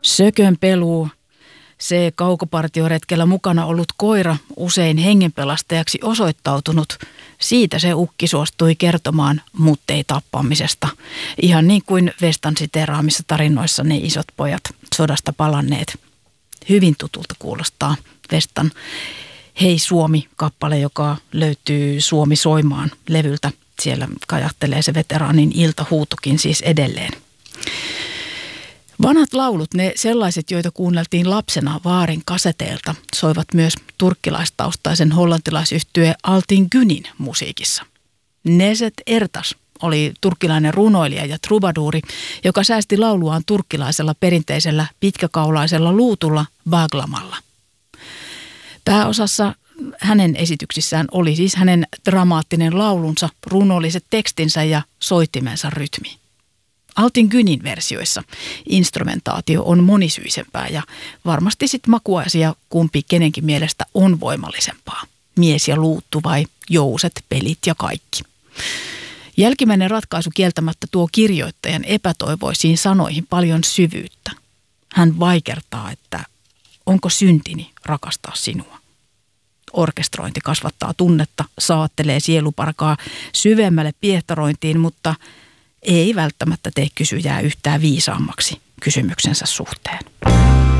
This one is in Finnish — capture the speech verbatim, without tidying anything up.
Sökönpeluu, se kaukopartioretkellä mukana ollut koira, usein hengenpelastajaksi osoittautunut, siitä se ukki suostui kertomaan, muttei tappamisesta. Ihan niin kuin Vestan siteraamissa tarinoissa ne isot pojat sodasta palanneet. Hyvin tutulta kuulostaa Vestan Hei Suomi-kappale, joka löytyy Suomi soimaan levyltä. Siellä kajahtelee se veteraanin iltahuutokin siis edelleen. Vanhat laulut, ne sellaiset, joita kuunneltiin lapsena vaarin kaseteilta, soivat myös turkkilaistaustaisen hollantilaisyhtye Altin Gynin musiikissa. Neset Ertas oli turkkilainen runoilija ja trubaduuri, joka säästi lauluaan turkkilaisella perinteisellä pitkäkaulaisella luutulla baglamalla. Pääosassa hänen esityksissään oli siis hänen dramaattinen laulunsa, runolliset tekstinsä ja soittimensa rytmi. Altin Gynin versioissa instrumentaatio on monisyisempää ja varmasti sitten makuasia kumpi kenenkin mielestä on voimallisempaa. Mies ja luuttu vai jouset, pelit ja kaikki. Jälkimmäinen ratkaisu kieltämättä tuo kirjoittajan epätoivoisiin sanoihin paljon syvyyttä. Hän vaikertaa, että onko syntini rakastaa sinua. Orkestrointi kasvattaa tunnetta, saattelee sieluparkaa syvemmälle piehtarointiin, mutta ei välttämättä tee kysyjää yhtään viisaammaksi kysymyksensä suhteen.